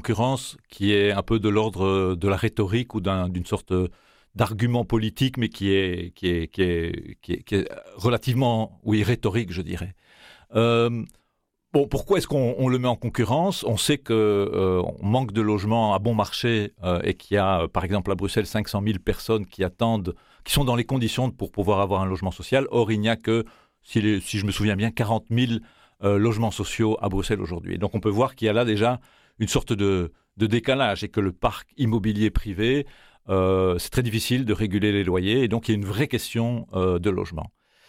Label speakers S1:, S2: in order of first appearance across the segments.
S1: concurrence qui est un peu de l'ordre de la rhétorique ou d'une sorte d'argument politique, mais qui est relativement, oui, rhétorique, je dirais. Bon, pourquoi est-ce qu'on le met en concurrence ? On sait qu'on manque de logements à bon marché et qu'il y a, par exemple, à Bruxelles, 500 000 personnes qui attendent, qui sont dans les conditions pour pouvoir avoir un logement social. Or, il n'y a que, si je me souviens bien, 40 000 logements sociaux à Bruxelles aujourd'hui. Et donc, on peut voir qu'il y a là déjà une sorte de décalage et que le parc immobilier privé, c'est très difficile de réguler les loyers. Et donc, il y a une vraie question de logement.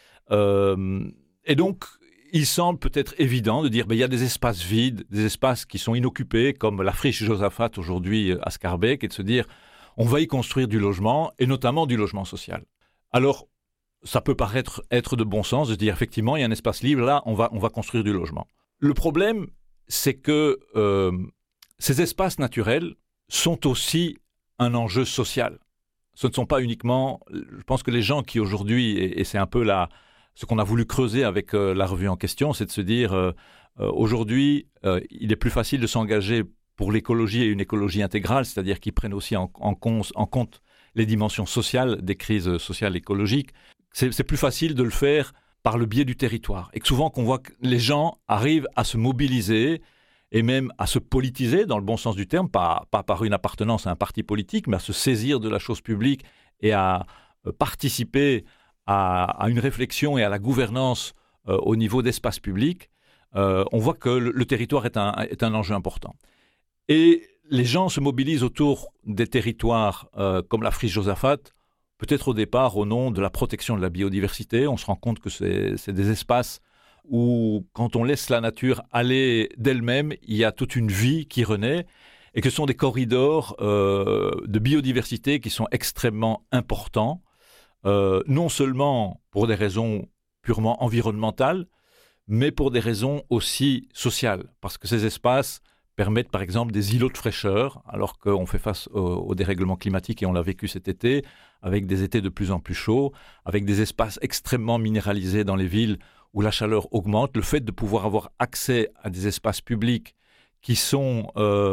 S1: Et donc, il semble peut-être évident de dire il y a des espaces vides, des espaces qui sont inoccupés, comme la friche Josaphat aujourd'hui à Schaerbeek, et de se dire on va y construire du logement, et notamment du logement social. Alors, ça peut paraître être de bon sens de se dire effectivement, il y a un espace libre, là, on va construire du logement. Le problème, c'est que ces espaces naturels sont aussi un enjeu social. Ce ne sont pas uniquement, je pense que les gens qui aujourd'hui, et c'est un peu ce qu'on a voulu creuser avec la revue en question, c'est de se dire aujourd'hui, il est plus facile de s'engager pour l'écologie et une écologie intégrale, c'est-à-dire qui prennent aussi en compte les dimensions sociales des crises sociales écologiques. C'est plus facile de le faire par le biais du territoire. Et que souvent qu'on voit que les gens arrivent à se mobiliser et même à se politiser, dans le bon sens du terme, pas par une appartenance à un parti politique, mais à se saisir de la chose publique et à participer à une réflexion et à la gouvernance au niveau d'espace public, on voit que le territoire est un enjeu important. Et les gens se mobilisent autour des territoires comme la friche Josaphat, peut-être au départ au nom de la protection de la biodiversité. On se rend compte que c'est des espaces où, quand on laisse la nature aller d'elle-même, il y a toute une vie qui renaît, et que ce sont des corridors de biodiversité qui sont extrêmement importants. Non seulement pour des raisons purement environnementales, mais pour des raisons aussi sociales. Parce que ces espaces permettent par exemple des îlots de fraîcheur, alors qu'on fait face au dérèglement climatique, et on l'a vécu cet été, avec des étés de plus en plus chauds, avec des espaces extrêmement minéralisés dans les villes où la chaleur augmente. Le fait de pouvoir avoir accès à des espaces publics qui sont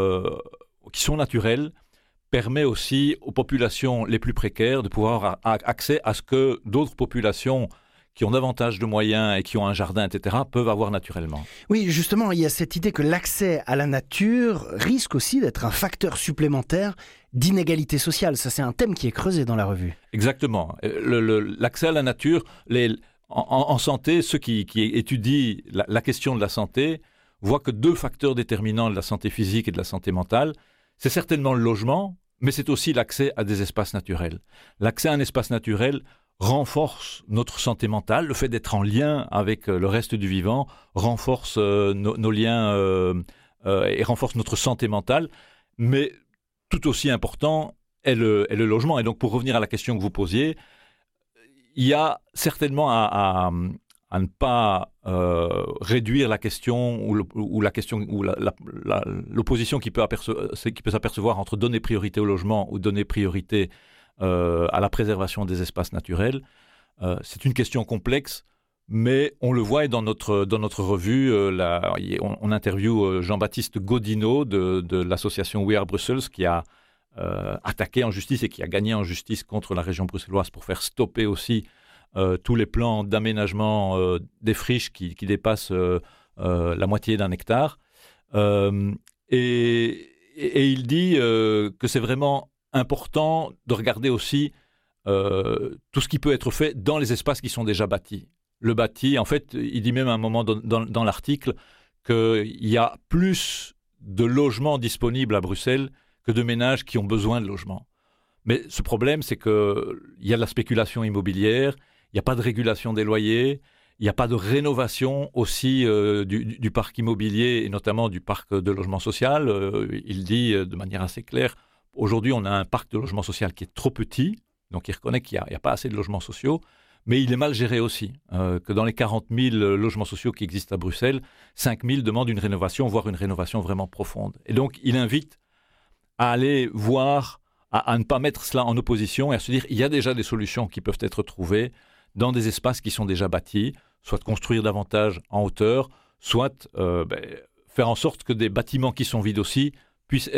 S1: naturels, permet aussi aux populations les plus précaires de pouvoir avoir accès à ce que d'autres populations qui ont davantage de moyens et qui ont un jardin, etc., peuvent avoir naturellement.
S2: Oui, justement, il y a cette idée que l'accès à la nature risque aussi d'être un facteur supplémentaire d'inégalité sociale. Ça, c'est un thème qui est creusé dans la revue.
S1: Exactement. L'accès à la nature, en santé, ceux qui étudient la question de la santé voient que 2 facteurs déterminants de la santé physique et de la santé mentale, c'est certainement le logement, mais c'est aussi l'accès à des espaces naturels. L'accès à un espace naturel renforce notre santé mentale. Le fait d'être en lien avec le reste du vivant renforce nos liens et renforce notre santé mentale. Mais tout aussi important est le logement. Et donc, pour revenir à la question que vous posiez, il y a certainement à ne pas réduire la question ou la question ou l'opposition qui peut s'apercevoir entre donner priorité au logement ou donner priorité à la préservation des espaces naturels. C'est une question complexe, mais on le voit, et dans notre revue, on interviewe Jean-Baptiste Godineau de l'association We Are Brussels, qui a attaqué en justice et qui a gagné en justice contre la région bruxelloise pour faire stopper aussi tous les plans d'aménagement des friches qui dépassent la moitié d'un hectare. Et il dit que c'est vraiment important de regarder aussi tout ce qui peut être fait dans les espaces qui sont déjà bâtis. Le bâti, en fait, il dit même à un moment dans l'article qu'il y a plus de logements disponibles à Bruxelles que de ménages qui ont besoin de logements. Mais ce problème, c'est qu'il y a de la spéculation immobilière, il n'y a pas de régulation des loyers, il n'y a pas de rénovation aussi du parc immobilier, et notamment du parc de logement social. Il dit de manière assez claire, aujourd'hui, on a un parc de logement social qui est trop petit, donc il reconnaît qu'il n'y a pas assez de logements sociaux, mais il est mal géré aussi, que dans les 40 000 logements sociaux qui existent à Bruxelles, 5 000 demandent une rénovation, voire une rénovation vraiment profonde. Et donc, il invite à aller voir, à ne pas mettre cela en opposition et à se dire il y a déjà des solutions qui peuvent être trouvées dans des espaces qui sont déjà bâtis, soit de construire davantage en hauteur, soit faire en sorte que des bâtiments qui sont vides aussi puisse